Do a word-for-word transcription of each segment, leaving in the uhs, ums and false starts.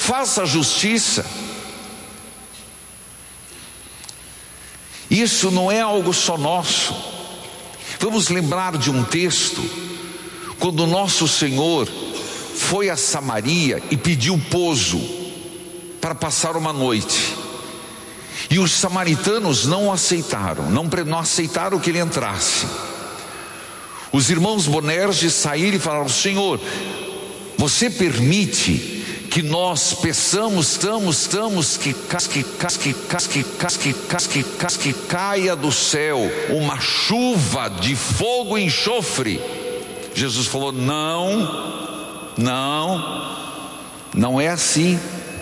faça justiça. Isso não é algo só nosso. Vamos lembrar de um texto, quando nosso Senhor foi a Samaria e pediu pouso para passar uma noite, e os samaritanos não aceitaram, não, não aceitaram que ele entrasse. Os irmãos Bonerges saíram e falaram: Senhor, você permite que nós peçamos, estamos, estamos, que casque, casque, casque, casque, casque, casque, caia do céu uma chuva de fogo e enxofre? Jesus falou: não, não, não é assim.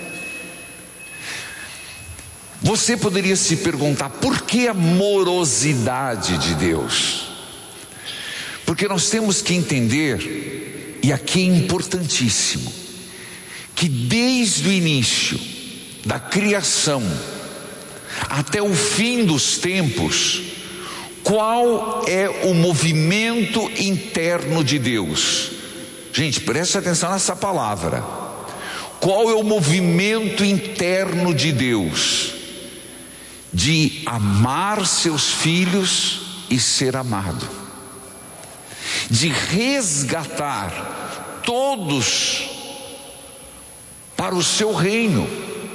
Você poderia se perguntar: por que a morosidade de Deus? Porque nós temos que entender, e aqui é importantíssimo, que desde o início da criação até o fim dos tempos, qual é o movimento interno de Deus? Gente, preste atenção nessa palavra. Qual é o movimento interno de Deus? De amar seus filhos e ser amado, de resgatar todos para o seu reino.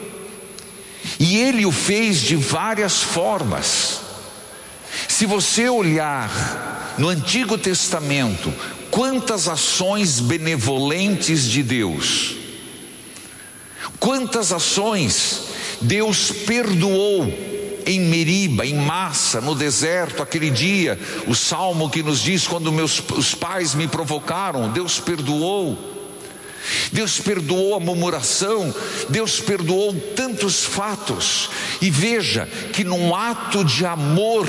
E ele o fez de várias formas. Se você olhar no Antigo Testamento, quantas ações benevolentes de Deus, quantas ações Deus perdoou em Meriba, em Massa, no deserto, aquele dia, o salmo que nos diz: quando meus os pais me provocaram, Deus perdoou. Deus perdoou a murmuração, Deus perdoou tantos fatos. E veja que num ato de amor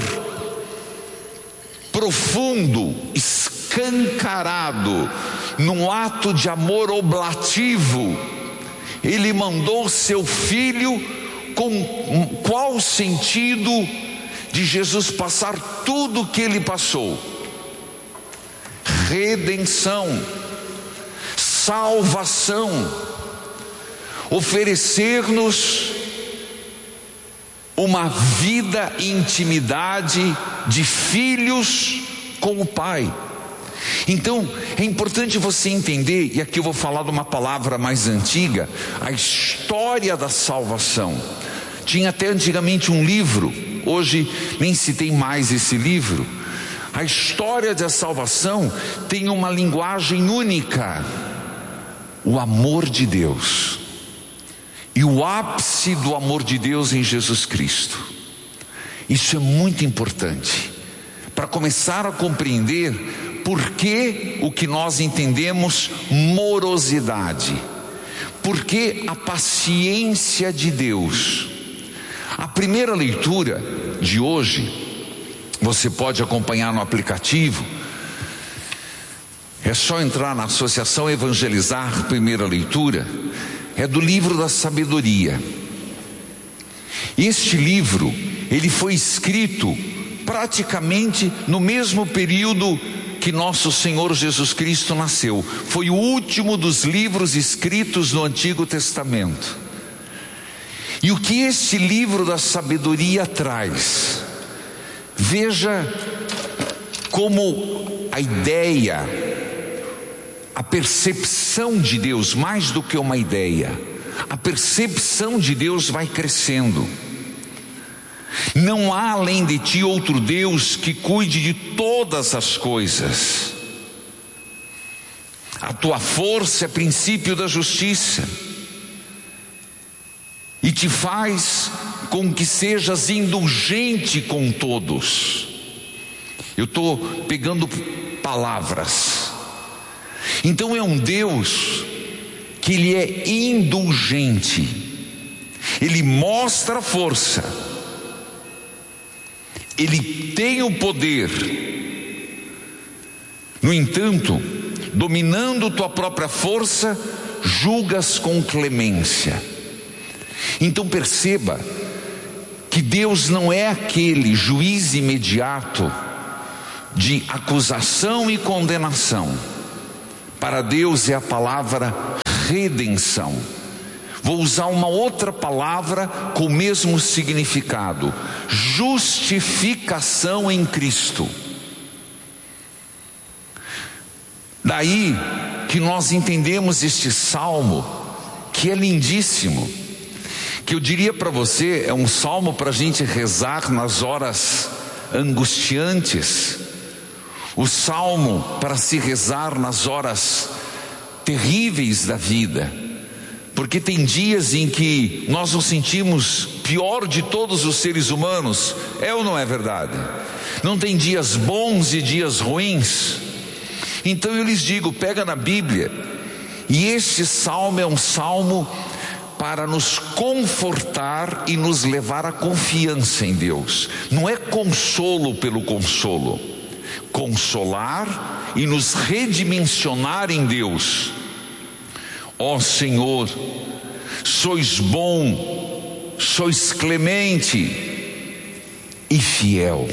profundo, escancarado, num ato de amor oblativo, ele mandou seu filho. Com qual o sentido de Jesus passar tudo o que ele passou? Redenção, salvação, oferecer-nos uma vida e intimidade de filhos com o Pai. Então é importante você entender, e aqui eu vou falar de uma palavra mais antiga, a história da salvação. Tinha até antigamente um livro, hoje nem se tem mais esse livro. A história da salvação tem uma linguagem única: o amor de Deus, e o ápice do amor de Deus em Jesus Cristo. Isso é muito importante para começar a compreender por que o que nós entendemos morosidade, por que a paciência de Deus. A primeira leitura de hoje, você pode acompanhar no aplicativo, é só entrar na Associação Evangelizar, primeira leitura, é do livro da sabedoria. Este livro, ele foi escrito praticamente no mesmo período que nosso Senhor Jesus Cristo nasceu. Foi o último dos livros escritos no Antigo Testamento. E o que este livro da sabedoria traz? Veja como a ideia, a percepção de Deus, mais do que uma ideia, a percepção de Deus vai crescendo. Não há além de ti outro Deus que cuide de todas as coisas. A tua força é princípio da justiça, e te faz com que sejas indulgente com todos. Eu estou pegando palavras. Então é um Deus que ele é indulgente, ele mostra força, ele tem o poder. No entanto, dominando tua própria força, julgas com clemência. Então perceba que Deus não é aquele juiz imediato de acusação e condenação. Para Deus é a palavra redenção. Vou usar uma outra palavra com o mesmo significado: justificação em Cristo. Daí que nós entendemos este salmo, que é lindíssimo, que eu diria para você, é um salmo para a gente rezar nas horas angustiantes, o salmo para se rezar nas horas terríveis da vida, porque tem dias em que nós nos sentimos pior de todos os seres humanos, é ou não é verdade? Não tem dias bons e dias ruins? Então eu lhes digo, pega na Bíblia, e este salmo é um salmo para nos confortar e nos levar à confiança em Deus. Não é consolo pelo consolo, consolar e nos redimensionar em Deus. Ó Senhor, sois bom, sois clemente e fiel.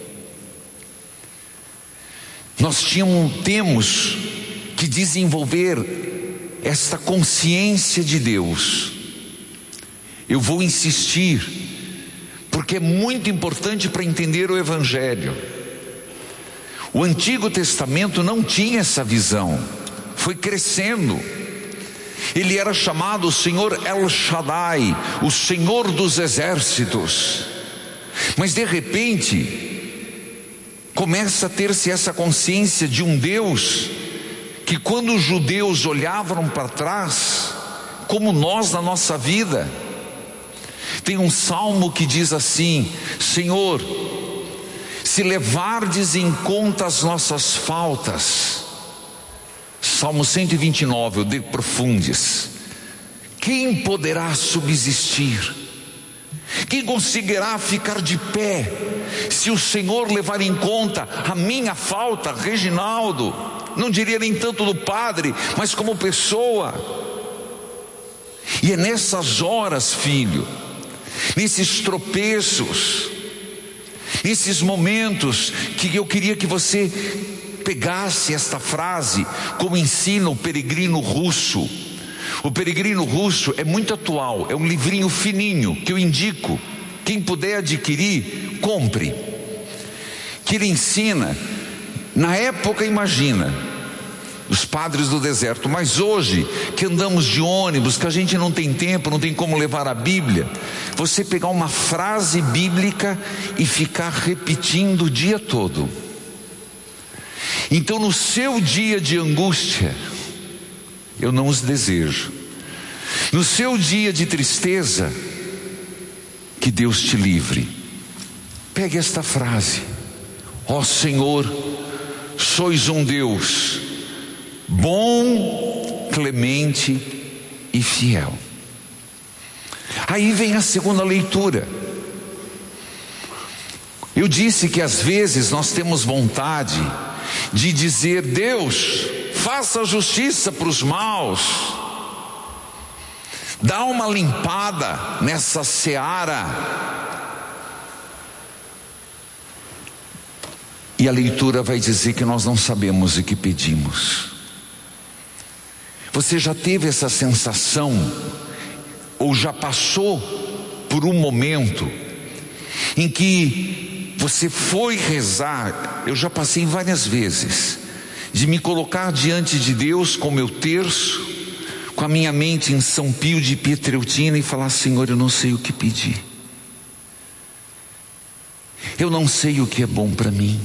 Nós tínhamos, temos que desenvolver esta consciência de Deus. Eu vou insistir, porque é muito importante para entender o Evangelho. O Antigo Testamento não tinha essa visão, foi crescendo. Ele era chamado o Senhor El Shaddai, o Senhor dos exércitos. Mas de repente, começa a ter-se essa consciência de um Deus que, quando os judeus olhavam para trás, como nós na nossa vida, tem um salmo que diz assim: Senhor, se levardes em conta as nossas faltas, Salmo cento e vinte e nove, o de profundis, quem poderá subsistir? Quem conseguirá ficar de pé, se o Senhor levar em conta a minha falta? Reginaldo, não diria nem tanto do padre, mas como pessoa. E é nessas horas, filho, nesses tropeços, nesses momentos, que eu queria que você pegasse esta frase, como ensina o Peregrino Russo. O Peregrino Russo é muito atual, é um livrinho fininho que eu indico, quem puder adquirir, compre. Que ele ensina, na época, imagina, os padres do deserto, mas hoje, que andamos de ônibus, que a gente não tem tempo, não tem como levar a Bíblia, você pegar uma frase bíblica e ficar repetindo o dia todo. Então, no seu dia de angústia, eu não os desejo. No seu dia de tristeza, que Deus te livre. Pegue esta frase: ó Senhor, sois um Deus bom, clemente e fiel. Aí vem a segunda leitura. Eu disse que às vezes nós temos vontade de dizer: Deus, faça justiça para os maus, dá uma limpada nessa seara. E a leitura vai dizer que nós não sabemos o que pedimos. Você já teve essa sensação, ou já passou por um momento em que você foi rezar? Eu já passei várias vezes de me colocar diante de Deus com o meu terço, com a minha mente em São Pio de Pietreutina, e falar: Senhor, eu não sei o que pedir, eu não sei o que é bom para mim.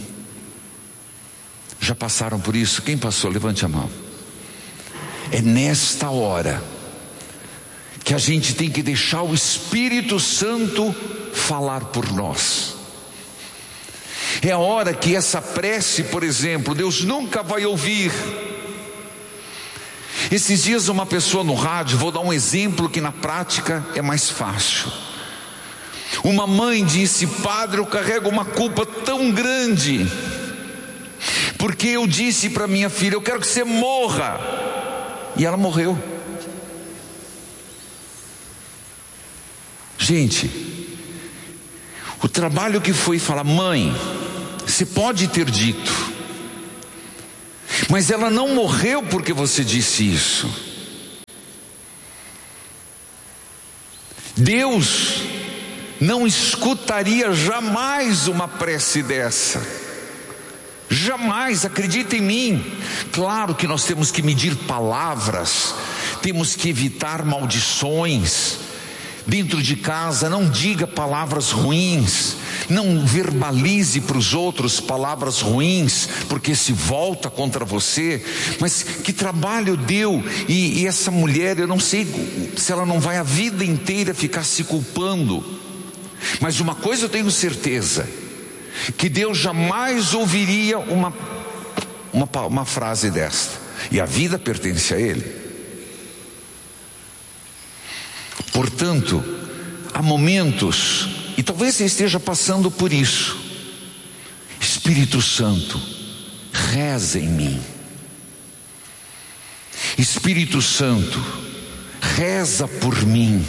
Já passaram por isso? Quem passou? Levante a mão. É nesta hora que a gente tem que deixar o Espírito Santo falar por nós. É a hora que essa prece, por exemplo, Deus nunca vai ouvir. Esses dias uma pessoa no rádio, vou dar um exemplo que na prática é mais fácil. Uma mãe disse: padre, eu carrego uma culpa tão grande, porque eu disse para minha filha: eu quero que você morra, e ela morreu. Gente, o trabalho que foi falar: mãe, você pode ter dito, mas ela não morreu porque você disse isso. Deus não escutaria jamais uma prece dessa. Jamais, acredita em mim. Claro que nós temos que medir palavras, temos que evitar maldições. Dentro de casa, não diga palavras ruins, não verbalize para os outros palavras ruins, porque se volta contra você. Mas que trabalho deu, e, e essa mulher, eu não sei se ela não vai a vida inteira ficar se culpando. Mas uma coisa eu tenho certeza, que Deus jamais ouviria uma, uma, uma frase desta, e a vida pertence a Ele. Portanto, há momentos, e talvez você esteja passando por isso. Espírito Santo, reza em mim. Espírito Santo, reza por mim.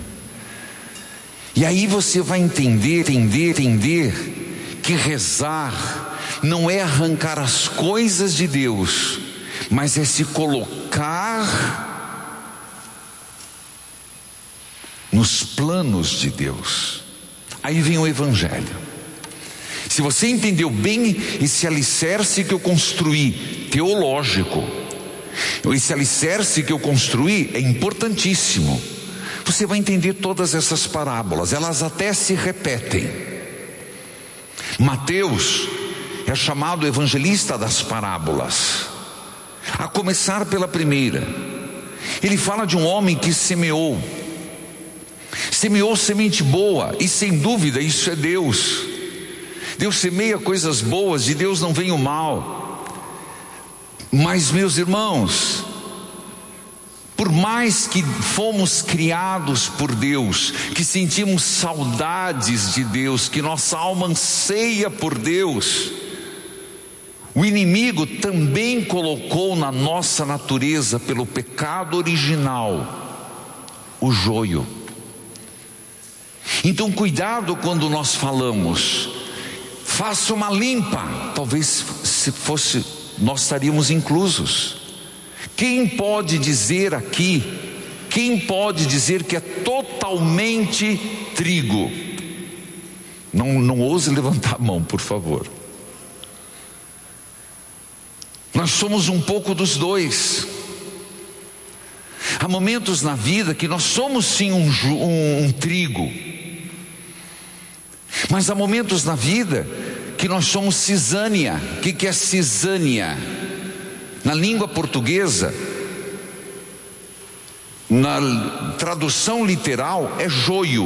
E aí você vai entender, entender, entender que rezar não é arrancar as coisas de Deus, mas é se colocar nos planos de Deus. Aí vem o Evangelho. Se você entendeu bem esse alicerce que eu construí, teológico, esse alicerce que eu construí é importantíssimo. Você vai entender todas essas parábolas, elas até se repetem. Mateus é chamado evangelista das parábolas, a começar pela primeira. Ele fala de um homem que semeou, semeou semente boa, e sem dúvida isso é Deus. Deus semeia coisas boas, de Deus não vem o mal. Mas, meus irmãos, por mais que fomos criados por Deus, que sentimos saudades de Deus, que nossa alma anseia por Deus, o inimigo também colocou na nossa natureza, pelo pecado original, o joio. Então cuidado quando nós falamos, faça uma limpa. Talvez se fosse, nós estaríamos inclusos. Quem pode dizer aqui, quem pode dizer que é totalmente trigo? Não, não ouse levantar a mão, por favor. Nós somos um pouco dos dois. Há momentos na vida que nós somos sim um, um, um trigo, mas há momentos na vida que nós somos cisânia. O que, que é cisânia? Na língua portuguesa, na tradução literal, é joio.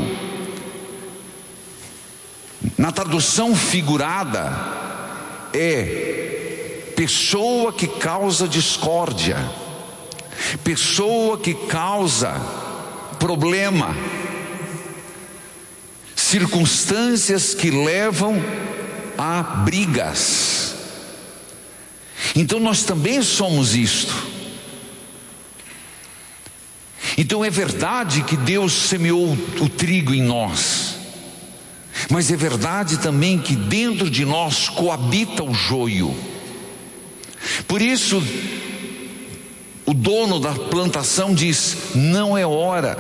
Na tradução figurada, é pessoa que causa discórdia, pessoa que causa problema, circunstâncias que levam a brigas. Então nós também somos isto. Então é verdade que Deus semeou o trigo em nós, mas é verdade também que dentro de nós coabita o joio. Por isso o dono da plantação diz: não é hora,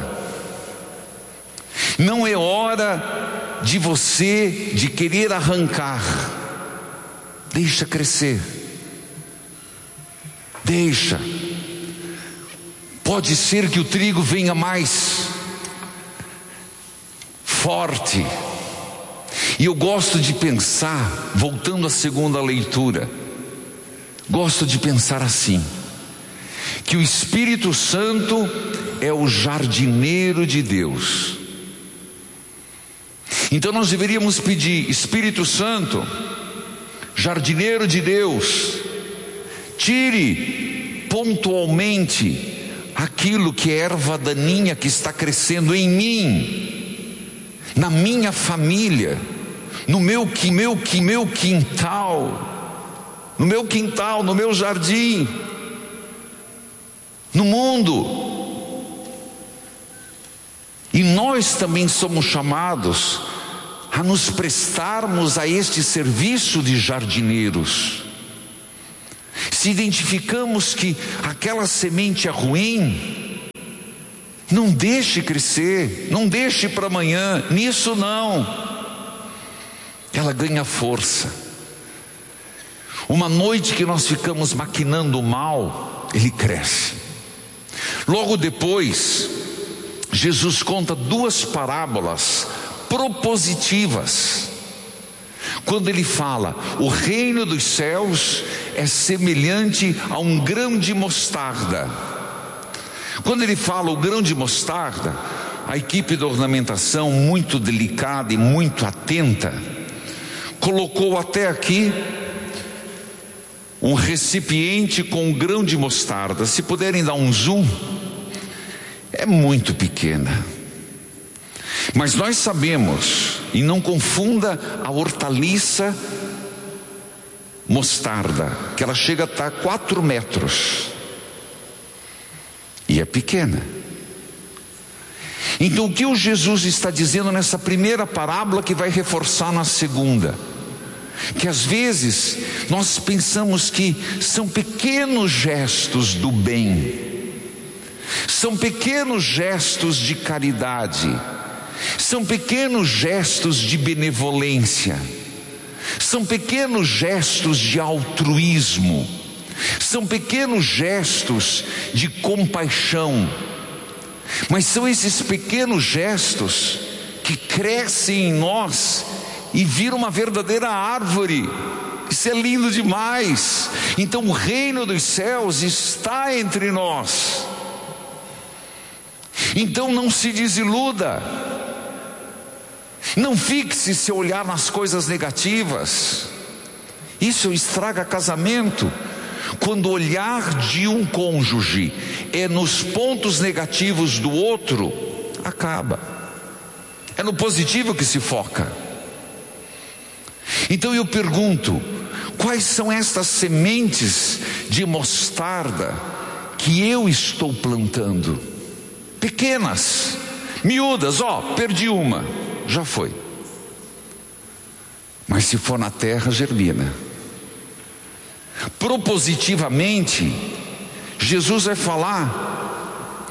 não é hora de você de querer arrancar, deixa crescer, deixa. Pode ser que o trigo venha mais forte. E eu gosto de pensar, voltando à segunda leitura, gosto de pensar assim, que o Espírito Santo é o jardineiro de Deus. Então nós deveríamos pedir: Espírito Santo, jardineiro de Deus, tire pontualmente aquilo que é erva daninha que está crescendo em mim, na minha família, no meu, meu, meu quintal, no meu quintal, no meu jardim, no mundo. E nós também somos chamados a nos prestarmos a este serviço de jardineiros. Se identificamos que aquela semente é ruim, Não deixe crescer, não deixe para amanhã, nisso não. Ela ganha força. Uma noite que nós ficamos maquinando o mal, ele cresce. Logo depois, Jesus conta duas parábolas propositivas. Quando ele fala, o reino dos céus é semelhante a um grão de mostarda. Quando ele fala o grão de mostarda, a equipe da ornamentação, muito delicada e muito atenta, colocou até aqui um recipiente com um grão de mostarda. Se puderem dar um zoom, é muito pequena. Mas nós sabemos, e não confunda a hortaliça mostarda, que ela chega a estar quatro metros. E é pequena. Então o que o Jesus está dizendo nessa primeira parábola, que vai reforçar na segunda? Que às vezes nós pensamos que são pequenos gestos do bem, são pequenos gestos de caridade, são pequenos gestos de benevolência, são pequenos gestos de altruísmo, são pequenos gestos de compaixão, mas são esses pequenos gestos que crescem em nós e viram uma verdadeira árvore. Isso é lindo demais. Então o reino dos céus está entre nós. Então não se desiluda, não fixe seu olhar nas coisas negativas. Isso estraga casamento. Quando o olhar de um cônjuge é nos pontos negativos do outro, acaba. É no positivo que se foca. Então eu pergunto, quais são estas sementes de mostarda que eu estou plantando? Pequenas, miúdas, ó, perdi uma, já foi. Mas se for na terra, germina. Propositivamente, Jesus vai falar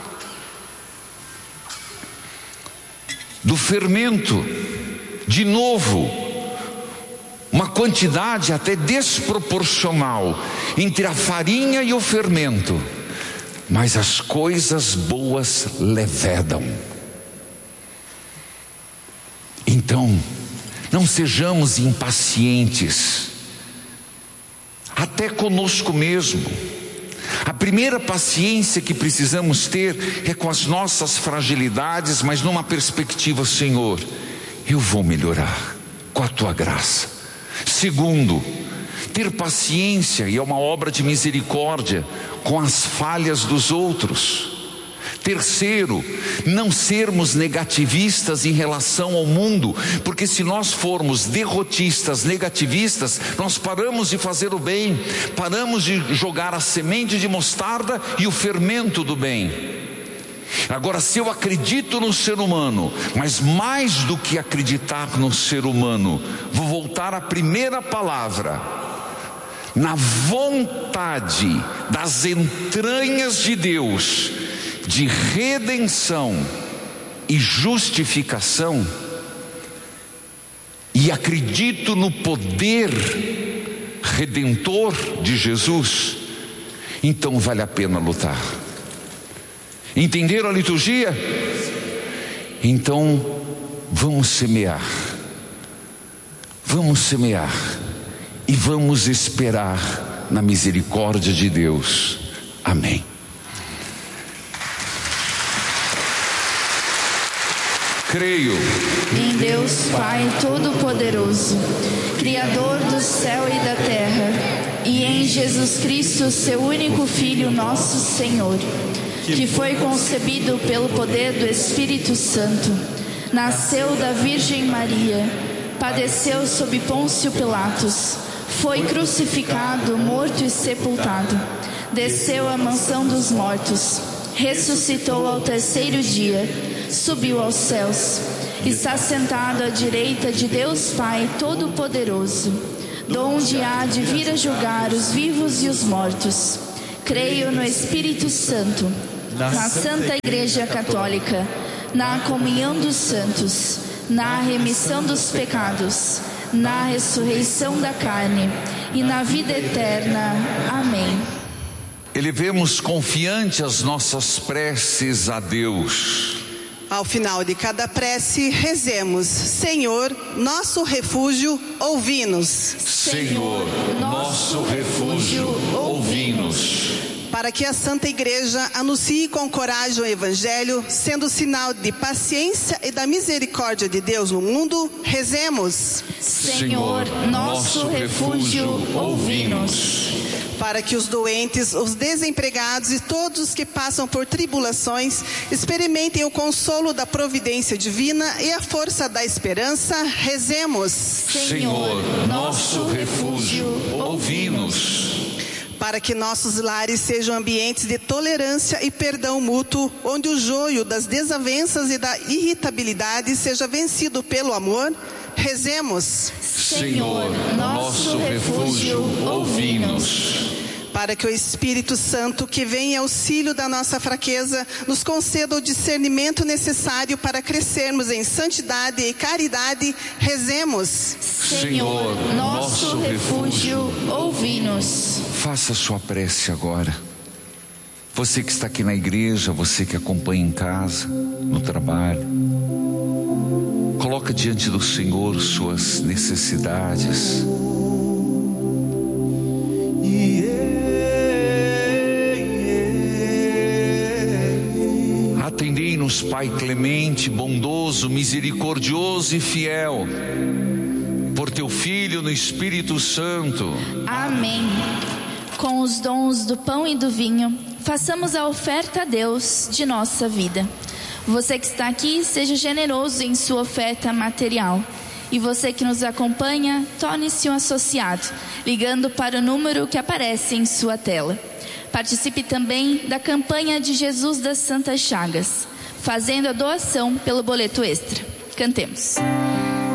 do fermento, de novo, uma quantidade até desproporcional entre a farinha e o fermento, mas as coisas boas levedam. Então, não sejamos impacientes, até conosco mesmo. A primeira paciência que precisamos ter é com as nossas fragilidades, mas numa perspectiva, Senhor, eu vou melhorar com a tua graça. Segundo, ter paciência, e é uma obra de misericórdia, com as falhas dos outros. Terceiro, não sermos negativistas em relação ao mundo, porque se nós formos derrotistas, negativistas, nós paramos de fazer o bem, paramos de jogar a semente de mostarda e o fermento do bem. Agora, se eu acredito no ser humano, mas mais do que acreditar no ser humano, vou voltar à primeira palavra, na vontade das entranhas de Deus, de redenção e justificação, e acredito no poder redentor de Jesus, então vale a pena lutar. Entenderam a liturgia? Então vamos semear, vamos semear e vamos esperar na misericórdia de Deus. Amém. Creio em Deus Pai Todo-Poderoso, Criador do céu e da terra, e em Jesus Cristo, seu único Filho, nosso Senhor, que foi concebido pelo poder do Espírito Santo, nasceu da Virgem Maria, padeceu sob Pôncio Pilatos, foi crucificado, morto e sepultado, desceu à mansão dos mortos, ressuscitou ao terceiro dia, subiu aos céus, está sentado à direita de Deus Pai Todo-Poderoso, donde há de vir a julgar os vivos e os mortos. Creio no Espírito Santo, na Santa Igreja Católica, na comunhão dos santos, na remissão dos pecados, na ressurreição da carne e na vida eterna. Amém. Elevemos confiante as nossas preces a Deus. Ao final de cada prece, rezemos: Senhor, nosso refúgio, ouvi-nos. Senhor, nosso refúgio, ouvi-nos. Para que a Santa Igreja anuncie com coragem o Evangelho, sendo sinal de paciência e da misericórdia de Deus no mundo, rezemos: Senhor, nosso refúgio, ouvi-nos. Para que os doentes, os desempregados e todos os que passam por tribulações experimentem o consolo da providência divina e a força da esperança, rezemos: Senhor, nosso refúgio, ouvi-nos. Para que nossos lares sejam ambientes de tolerância e perdão mútuo, onde o joio das desavenças e da irritabilidade seja vencido pelo amor, rezemos: Senhor, nosso refúgio, ouvi-nos. Para que o Espírito Santo, que vem em auxílio da nossa fraqueza, nos conceda o discernimento necessário para crescermos em santidade e caridade, rezemos: Senhor, nosso refúgio, ouvi-nos. Faça sua prece agora. Você que está aqui na igreja, você que acompanha em casa, no trabalho, coloca diante do Senhor suas necessidades. Atendei-nos, Pai clemente, bondoso, misericordioso e fiel, por Teu Filho no Espírito Santo. Amém. Com os dons do pão e do vinho, façamos a oferta a Deus de nossa vida. Você que está aqui, seja generoso em sua oferta material. E você que nos acompanha, torne-se um associado, ligando para o número que aparece em sua tela. Participe também da campanha de Jesus das Santas Chagas, fazendo a doação pelo boleto extra. Cantemos.